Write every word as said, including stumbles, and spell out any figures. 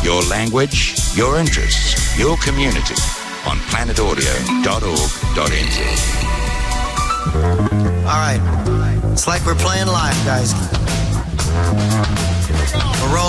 Your language, your interests, your community on planet audio dot org dot n z. All right. It's like we're playing live, guys. We're rolling.